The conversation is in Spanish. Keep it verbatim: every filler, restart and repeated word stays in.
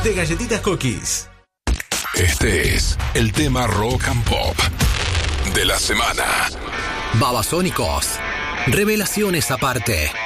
de Galletitas Cookies. Este es el tema rock and pop de la semana. Babasónicos. Revelaciones aparte.